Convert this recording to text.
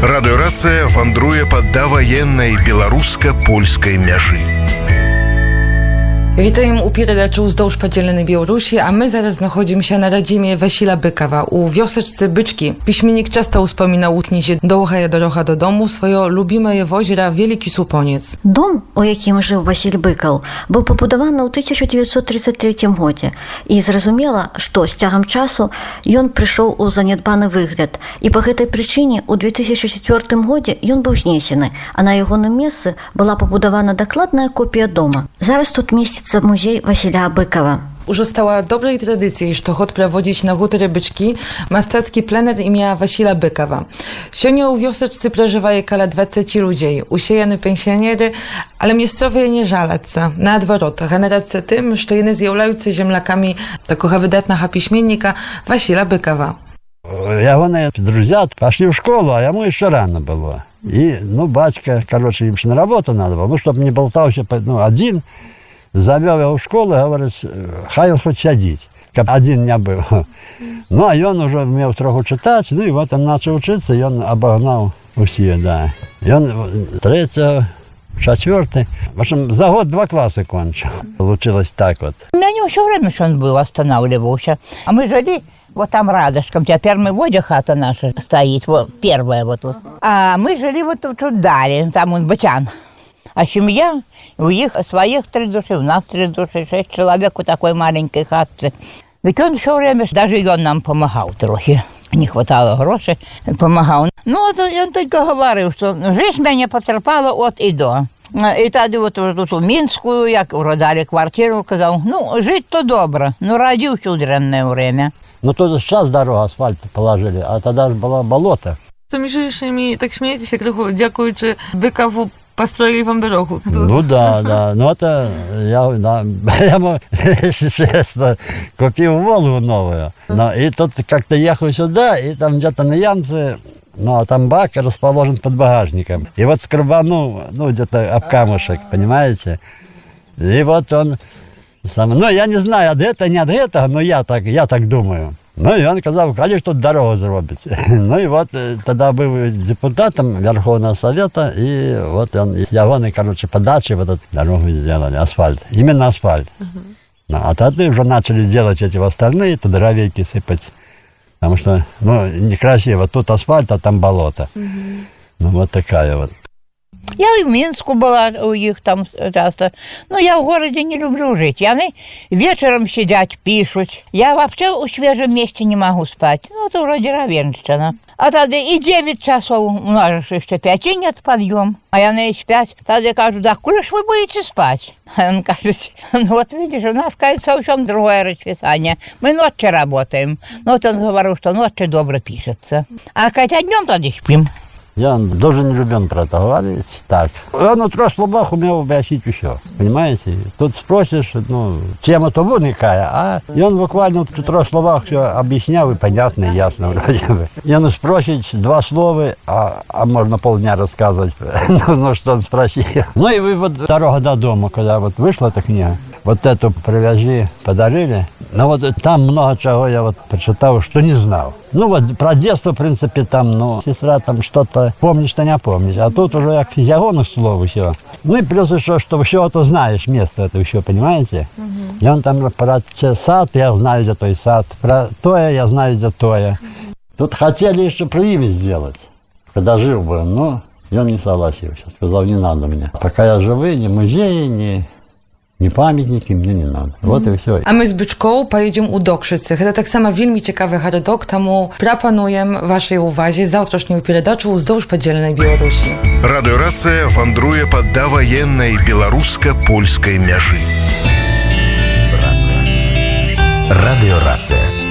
Радыёрацыя вандруе па даваеннай беларуска-польскай мяжы. Вітаем у передачу «Уздовж подзеленой Беларуси», а мы зараз находимся на родиме Васіля Быкова у wioseczce Byczki. Piśmiennik często wspominał u kniezie «Długa droga do domu» swoje lubimое озеро Wielki Супонец. Дом, у якім жыў Васіль Быкаў, быў пабудаваны ў 1933 годзе. І зразумела, што з цягам часу ён прыйшоў у занядбаны выгляд. І па гэтай прычыне ў 2004 годзе ён быў знесены, а на ягоным месцы была пабудавана дакладная копія дома. Зараз тут месціцца музей Васіля Быкова. Уже стала доброй традицией, что год проводить на хуторе Бyczki мастацкі пленер імя Васіля Быкова. Сёння у wioseczce проживае каля 20 ludzi, усе яны пенсионеры, ale miejscowie nie żalaцца. Na odwrót, generacja tym, że one zjawляюцца земляками такого выдатного письменника Васіля Быкова. Ягоные друзья пошли в школу, а ему еще рано было. И, батька, им же на работу надо было, чтобы не болтался, один. Завел его в школу, говорит, хай он хоть сядить, как один не был. Ну, а он уже умел троху читать, и вот он начал учиться, и он обогнал все, да. И он 3-й, 4-й, в общем, за год 2 класса кончил. Получилось так вот. У меня все время, что он был, останавливался. А мы жили вот там рядышком, теперь мы водя хата наша стоит, вот первая вот тут. А мы жили вот тут далее, там он Батян. А семья, у них своих 3 души, у нас 3 души, 6 человек у такой маленькой хатцы. Так он все время, даже он нам помогал трохи. Не хватало грошей, помогал. Ну, он только говорил, что жизнь меня потерпала от и до. И тогда вот тут у Минскую, як продали квартиру, сказал, жить то добро, но ради чудранное время. Тут сейчас дорогу асфальт положили, а тогда же было болото. Ми так смеетесь, крыху, дякуючи Быкову, построили вам дорогу. Да. Ну, это я ему, если честно, купил Волгу новую. И тут как-то ехал сюда, и там где-то на ямце, а там бак расположен под багажником. И вот скребанул, где-то об камушек, понимаете? И вот он, я не знаю, от этого, не от этого, но я так думаю. И он сказал, конечно, тут дорогу зробить. И вот тогда был депутатом Верховного Совета, и вот он, ягоны, подачи вот эту дорогу сделали, асфальт, именно асфальт. А тогда уже начали делать эти остальные, туда дровейки сыпать, потому что, некрасиво, тут асфальт, а там болото. Вот такая вот. Я и в Минску была у них там часто. Я в городе не люблю жить. Они вечером сидят, пишут. Я вообще в свежем месте не могу спать. Это вроде деревенщина. А тогда и 9 часов, у нас же еще 5 нет подъем. А они спят. Тогда кажу, да куда ж вы будете спать? А он кажет, вот видишь, у нас, кажется, совсем другое расписание. Мы ночью работаем. Вот он говорил, что ночью добро пишется. А хотя днем тогда спим. Я даже не люблю про это говорить. Так. Он у 3 словах умел объяснить все. Понимаете? Тут спросишь, тема-то вуникая, а он буквально в 3 словах все объяснял, и понятно, и ясно вроде бы. И он спросит 2 слова, а можно полдня рассказывать, что он спросил. И вот «Дорога до дома», когда вот вышла эта книга, вот эту «Привяжи» подарили. Но там много чего я прочитал, что не знал. Про детство, в принципе, там, сестра там что-то помнишь, что не помнишь. А тут уже как физиогонных слов все. И плюс еще, что все это знаешь, место это еще, понимаете? И он там про сад, я знаю, где той сад. Про тое, я знаю, где тое. Тут хотели еще про имя сделать, когда жил бы, и он не согласился. Сказал, не надо мне. Пока я живой, ни музеи, ни памятники мне не надо. Вот и все. A my z Byczką pojedziemy u Dokrzycy. To tak samo wielmi ciekawy harodok, temu proponuję waszej uwadze zawtrosznią передачу «Уздовж подзеленой Беларуси». Радыёрацыя вандруе па даваеннай беларуска-польскай мяжы. Радыёрацыя.